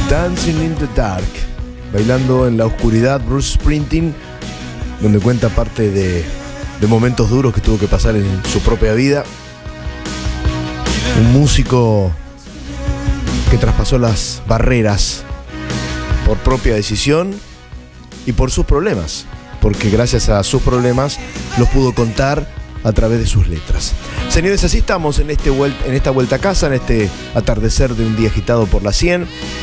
Dancing in the Dark, bailando en la oscuridad, Bruce Springsteen, donde cuenta parte de momentos duros que tuvo que pasar en su propia vida. Un músico que traspasó las barreras por propia decisión y por sus problemas, porque gracias a sus problemas los pudo contar a través de sus letras. Señores, así estamos en esta vuelta a casa, en este atardecer de un día agitado por la 100.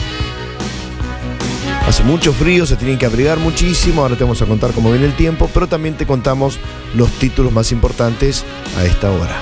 Hace mucho frío, se tienen que abrigar muchísimo. Ahora te vamos a contar cómo viene el tiempo, pero también te contamos los títulos más importantes a esta hora.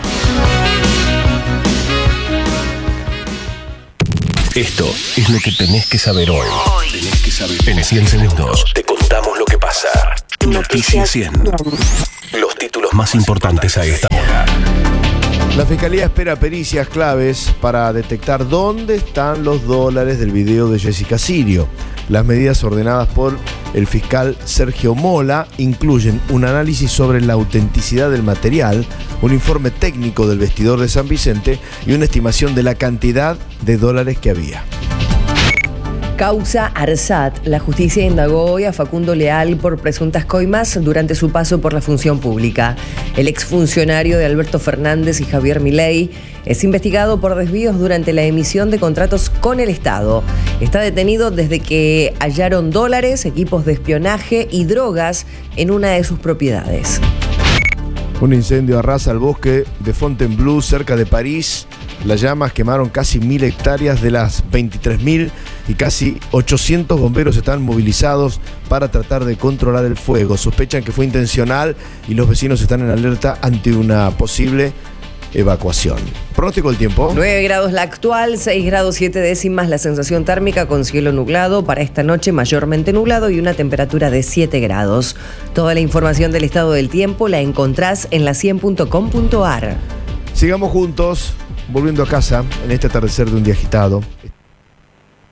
Esto es lo que tenés que saber hoy. En 100 segundos te contamos lo que pasa. Noticias 100. Los títulos más importantes a esta hora. La Fiscalía espera pericias claves para detectar dónde están los dólares del video de Jessica Sirio. Las medidas ordenadas por el fiscal Sergio Mola incluyen un análisis sobre la autenticidad del material, un informe técnico del vestidor de San Vicente y una estimación de la cantidad de dólares que había. Causa Arsat. La justicia indagó hoy a Facundo Leal por presuntas coimas durante su paso por la función pública. El exfuncionario de Alberto Fernández y Javier Milei es investigado por desvíos durante la emisión de contratos con el Estado. Está detenido desde que hallaron dólares, equipos de espionaje y drogas en una de sus propiedades. Un incendio arrasa el bosque de Fontainebleau, cerca de París. Las llamas quemaron casi 1.000 hectáreas de las 23.000 y casi 800 bomberos están movilizados para tratar de controlar el fuego. Sospechan que fue intencional y los vecinos están en alerta ante una posible evacuación. Pronóstico del tiempo. 9 grados la actual, 6 grados 7 décimas la sensación térmica con cielo nublado. Para esta noche mayormente nublado y una temperatura de 7 grados. Toda la información del estado del tiempo la encontrás en la100.com.ar. Sigamos juntos, volviendo a casa en este atardecer de un día agitado.